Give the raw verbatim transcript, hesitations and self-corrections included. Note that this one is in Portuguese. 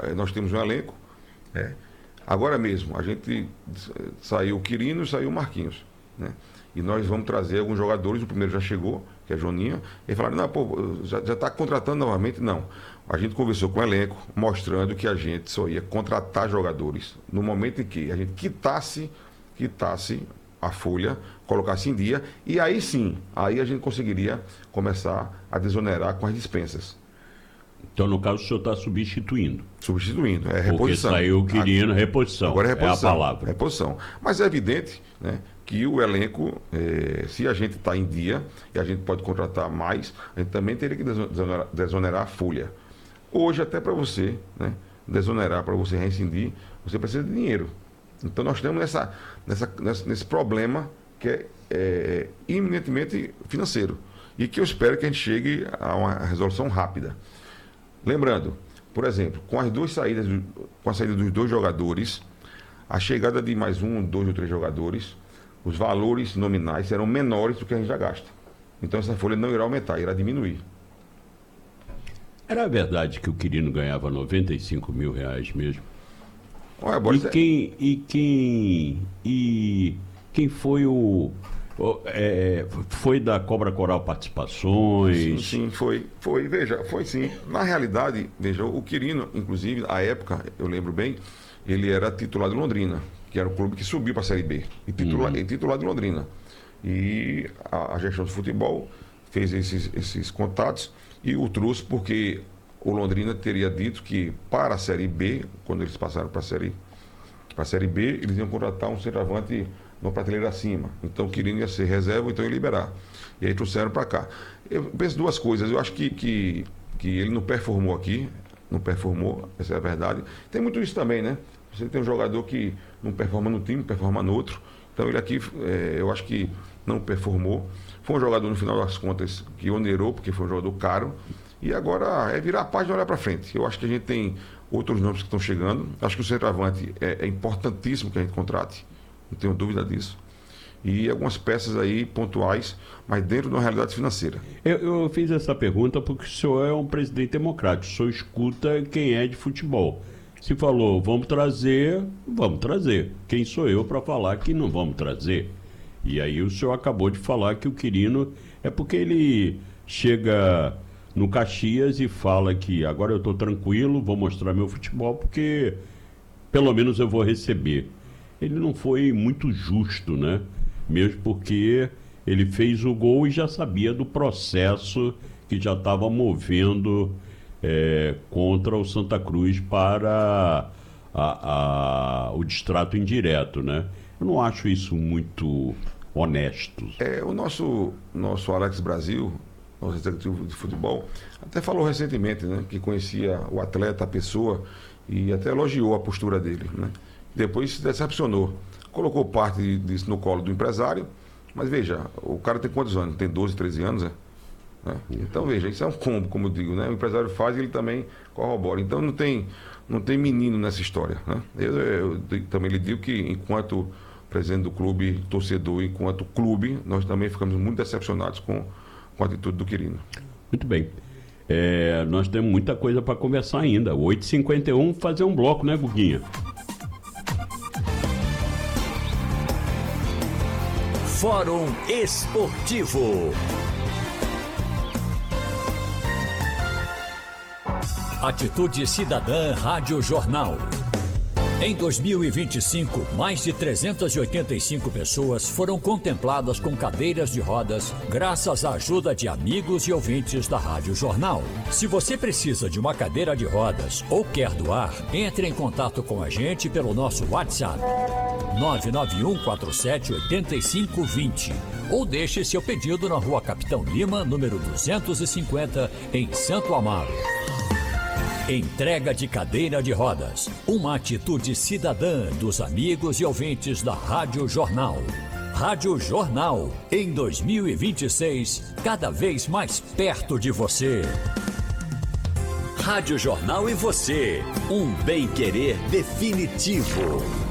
nós temos um elenco, né? Agora mesmo, a gente saiu o Quirino e saiu o Marquinhos, né? E nós vamos trazer alguns jogadores, o primeiro já chegou, que é Joninha, e falaram, não, pô, já está contratando novamente? Não. A gente conversou com o elenco, mostrando que a gente só ia contratar jogadores no momento em que a gente quitasse, quitasse a folha, colocasse em dia, e aí sim, aí a gente conseguiria começar a desonerar com as dispensas. Então, no caso, o senhor está substituindo. Substituindo, é reposição. Porque saiu Quirino, reposição. Agora é reposição. É a palavra. Reposição. Mas é evidente, né, que o elenco, eh, se a gente está em dia e a gente pode contratar mais, a gente também teria que desonerar, desonerar a folha. Hoje, até para você, né, desonerar, para você rescindir, você precisa de dinheiro. Então, nós estamos nessa, nessa, nessa, nesse problema que é, é iminentemente financeiro. E que eu espero que a gente chegue a uma resolução rápida. Lembrando, por exemplo, com as duas saídas, com a saída dos dois jogadores, a chegada de mais um, dois ou três jogadores, os valores nominais serão menores do que a gente já gasta. Então essa folha não irá aumentar, irá diminuir. Era verdade que o Quirino ganhava noventa e cinco mil reais mesmo? Olha, Boris, e quem e quem e quem foi o É, foi da Cobra Coral Participações? Sim, sim, foi, foi, veja, foi sim. Na realidade, veja, o Quirino, inclusive, à época, eu lembro bem, ele era titular de Londrina, que era o clube que subiu para a Série B, e titular, uhum. titular de Londrina. E a, a gestão de futebol fez esses, esses contatos e o trouxe porque o Londrina teria dito que para a Série B, quando eles passaram para a Série, para a Série B, eles iam contratar um centroavante uma prateleira acima. Então o Quirino ia ser reserva, então ia liberar. E aí trouxeram para cá. Eu penso duas coisas. Eu acho que, que, que ele não performou aqui, não performou, essa é a verdade. Tem muito isso também, né? Você tem um jogador que não performa no time, performa no outro. Então ele aqui, é, eu acho que não performou. Foi um jogador, no final das contas, que onerou, porque foi um jogador caro. E agora é virar a página e olhar para frente. Eu acho que a gente tem outros nomes que estão chegando. Acho que o centroavante é, é importantíssimo que a gente contrate. Não tenho dúvida disso. E algumas peças aí pontuais, mas dentro de uma realidade financeira. Eu, eu fiz essa pergunta porque o senhor é um presidente democrático. O senhor escuta quem é de futebol. Se falou, vamos trazer, vamos trazer. Quem sou eu para falar que não vamos trazer? E aí o senhor acabou de falar que o Quirino é porque ele chega no Caxias e fala que agora eu estou tranquilo, vou mostrar meu futebol porque pelo menos eu vou receber. Ele não foi muito justo, né? Mesmo porque ele fez o gol e já sabia do processo que já estava movendo é, contra o Santa Cruz para a, a, o distrato indireto, né? Eu não acho isso muito honesto. É, o nosso, nosso Alex Brasil, nosso executivo de futebol, até falou recentemente, né? Que conhecia o atleta, a pessoa, e até elogiou a postura dele, né? Depois se decepcionou. Colocou parte disso no colo do empresário, mas veja, o cara tem quantos anos? Tem doze, treze anos, né? É. Então veja, isso é um combo, como eu digo, né? O empresário faz e ele também corrobora. Então não tem, não tem menino nessa história, né? Eu, eu, eu também lhe digo que enquanto presidente do clube, torcedor, enquanto clube, nós também ficamos muito decepcionados com, com a atitude do Quirino. Muito bem. É, nós temos muita coisa para conversar ainda. oito e cinquenta e um, fazer um bloco, né, Guguinha? Fórum Esportivo. Atitude Cidadã Rádio Jornal. Em dois mil e vinte e cinco, mais de trezentas e oitenta e cinco pessoas foram contempladas com cadeiras de rodas graças à ajuda de amigos e ouvintes da Rádio Jornal. Se você precisa de uma cadeira de rodas ou quer doar, entre em contato com a gente pelo nosso WhatsApp nove nove um quatro sete oito cinco dois zero ou deixe seu pedido na Rua Capitão Lima, número duzentos e cinquenta, em Santo Amaro. Entrega de cadeira de rodas, uma atitude cidadã dos amigos e ouvintes da Rádio Jornal. Rádio Jornal, em dois mil e vinte e seis, cada vez mais perto de você. Rádio Jornal e você, um bem-querer definitivo.